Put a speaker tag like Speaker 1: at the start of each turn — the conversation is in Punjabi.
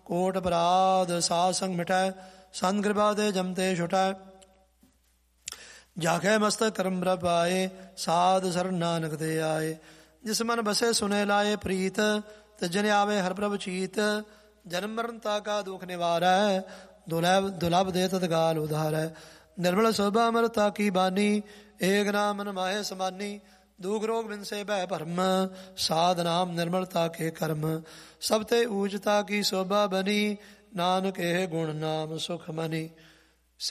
Speaker 1: ਕੋਟ ਅਪਰਾਧ ਸਾਧ ਸੰਗ ਮਿਟੈ ਸੰਤ ਕਿਰਪਾ ਤੇ ਜਮਤੇ ਛੁਟੈ ਜਾਖੇ ਮਸਤਕ ਕਰਮ ਪ੍ਰਭ ਪਾਏ ਸਾਧ ਸਰਣ ਨਾਨਕ ਤੇ ਆਏ ਜਿਸ ਮਨ ਬਸੇ ਸੁਨੇ ਲਾਏ ਪ੍ਰੀਤ ਤਜਨ ਆਵੇ ਹਰ ਪ੍ਰਭ ਚੀਤ ਜਨਮ ਮਰਨ ਤਾ ਕਾ ਦੁਖ ਨਿਵਾਰੈ ਦੁਲਭ ਦੇ ਤਤਕਾਲ ਉਧਾਰੈ ਨਿਰਮਲ ਸੋਭਾ ਅਮਰਤਾ ਕੀ ਬਾਨੀ ਏਕ ਨਾਮ ਮਨ ਮਾਹੇ ਸਮਾਨੀ ਦੁਖ ਰੋਗ ਬਿਨਸੇ ਬੈ ਭਰਮ ਸਾਧ ਨਾਮ ਨਿਰਮਲਤਾ ਕੇ ਕਰਮ ਸਭ ਤੇ ਊਜਤਾ ਕੀ ਸੋਭਾ ਬਨੀ ਨਾਨਕ ਇਹ ਗੁਣ ਨਾਮ ਸੁਖ ਮਨੀ